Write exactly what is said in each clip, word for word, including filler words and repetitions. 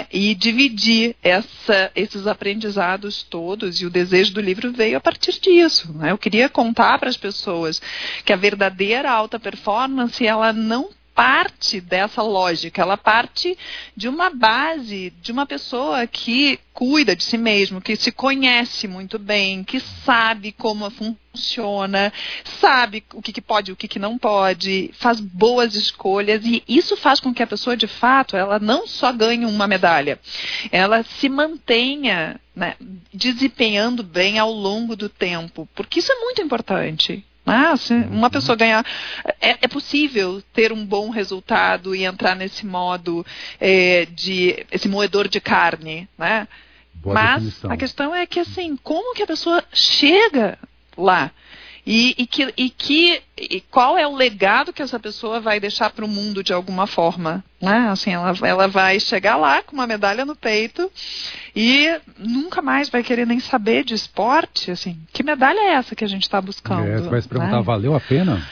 E dividir essa, esses aprendizados todos, e o desejo do livro veio a partir disso, né? Eu queria contar para as pessoas que a verdadeira alta performance, ela não parte dessa lógica, ela parte de uma base, de uma pessoa que cuida de si mesmo, que se conhece muito bem, que sabe como funciona, sabe o que, que pode e o que, que não pode, faz boas escolhas, e isso faz com que a pessoa, de fato, ela não só ganhe uma medalha, ela se mantenha, né, desempenhando bem ao longo do tempo, porque isso é muito importante. Ah, se uma pessoa ganhar, é, é possível ter um bom resultado e entrar nesse modo é, de esse moedor de carne, né? Boa Mas definição. A questão é que, assim, como que a pessoa chega lá? E, e, que, e, que, e qual é o legado que essa pessoa vai deixar para o mundo de alguma forma, né? Assim, ela, ela vai chegar lá com uma medalha no peito e nunca mais vai querer nem saber de esporte, assim. Que medalha é essa que a gente está buscando? É, você vai se perguntar, né? Valeu a pena?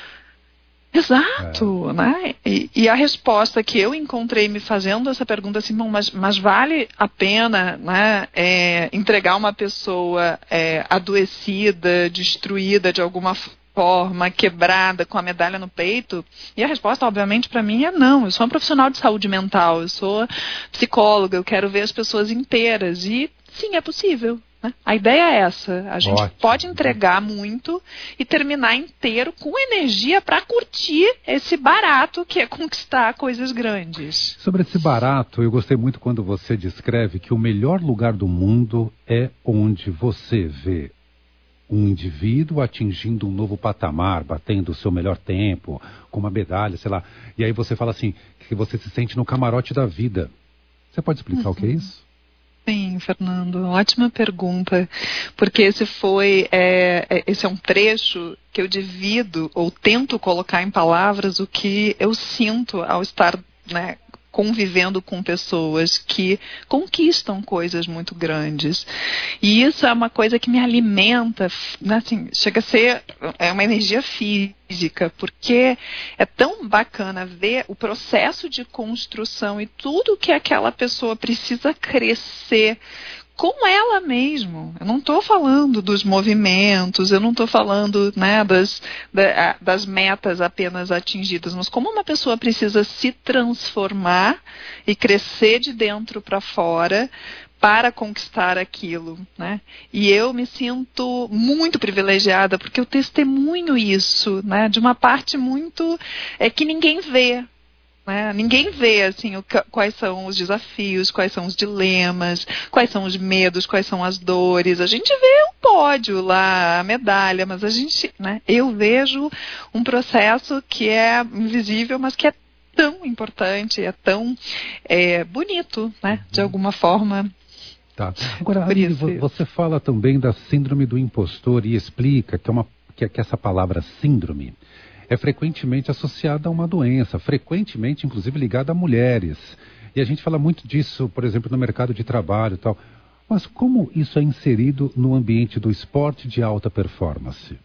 Exato, é. né? E, e a resposta que eu encontrei me fazendo essa pergunta assim, bom, mas, mas vale a pena, né, é, entregar uma pessoa é, adoecida, destruída de alguma forma, quebrada, com a medalha no peito? E a resposta, obviamente, para mim é não. Eu sou uma profissional de saúde mental, eu sou psicóloga, eu quero ver as pessoas inteiras. E sim, é possível. A ideia é essa, a gente Ótimo. pode entregar muito e terminar inteiro com energia para curtir esse barato que é conquistar coisas grandes. Sobre esse barato, eu gostei muito quando você descreve que o melhor lugar do mundo é onde você vê um indivíduo atingindo um novo patamar, batendo o seu melhor tempo, com uma medalha, sei lá. E aí você fala assim, que você se sente no camarote da vida. Você pode explicar uhum. o que é isso? Sim, Fernando, ótima pergunta, porque esse foi, é, esse é um trecho que eu divido ou tento colocar em palavras o que eu sinto ao estar, né, convivendo com pessoas que conquistam coisas muito grandes. E isso é uma coisa que me alimenta, né, assim, chega a ser é uma energia física, porque é tão bacana ver o processo de construção e tudo que aquela pessoa precisa crescer com ela mesmo. Eu não estou falando dos movimentos, eu não estou falando, né, das, das metas apenas atingidas, mas como uma pessoa precisa se transformar e crescer de dentro para fora para conquistar aquilo, né? E eu me sinto muito privilegiada porque eu testemunho isso, né, de uma parte muito é, que ninguém vê. Né? Ninguém vê assim, o, quais são os desafios, quais são os dilemas, quais são os medos, quais são as dores. A gente vê o pódio lá, a medalha, mas a gente, né, eu vejo um processo que é invisível, mas que é tão importante, é tão é, bonito, né, de alguma forma. Tá. Agora, Aline, você fala também da síndrome do impostor e explica que, é uma, que, que essa palavra síndrome é frequentemente associada a uma doença, frequentemente, inclusive, ligada a mulheres. E a gente fala muito disso, por exemplo, no mercado de trabalho e tal. Mas como isso é inserido no ambiente do esporte de alta performance?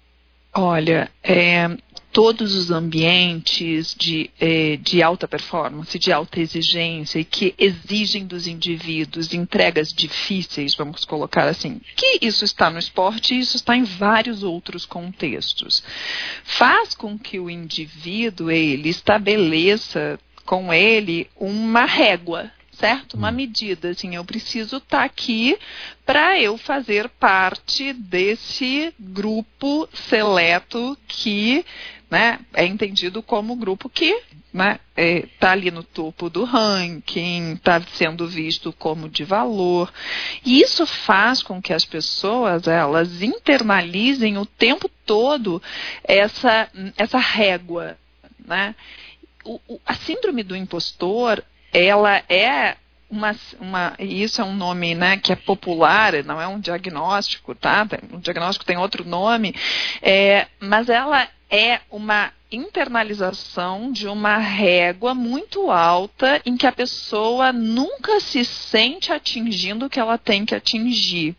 Olha, é, todos os ambientes de, é, de alta performance, de alta exigência e que exigem dos indivíduos entregas difíceis, vamos colocar assim, que isso está no esporte e isso está em vários outros contextos, faz com que o indivíduo, ele estabeleça com ele uma régua, certo? Uma medida, assim, eu preciso estar aqui para eu fazer parte desse grupo seleto que, né, é entendido como grupo que, né, está ali no topo do ranking, está sendo visto como de valor. E isso faz com que as pessoas, elas internalizem o tempo todo essa, essa régua, né? O, o, a síndrome do impostor, ela é uma, uma, isso é um nome, né, que é popular, não é um diagnóstico, tá? O diagnóstico tem outro nome, é, mas ela é uma internalização de uma régua muito alta em que a pessoa nunca se sente atingindo o que ela tem que atingir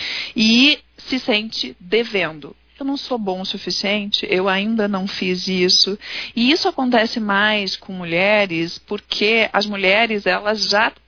e se sente devendo. Eu não sou bom o suficiente, eu ainda não fiz isso. E isso acontece mais com mulheres, porque as mulheres, elas já